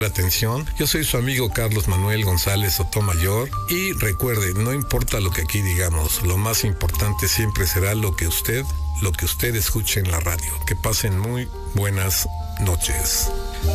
Atención, yo soy su amigo Carlos Manuel González Sotomayor y recuerde, no importa lo que aquí digamos, lo más importante siempre será lo que usted escuche en la radio. Que pasen muy buenas noches.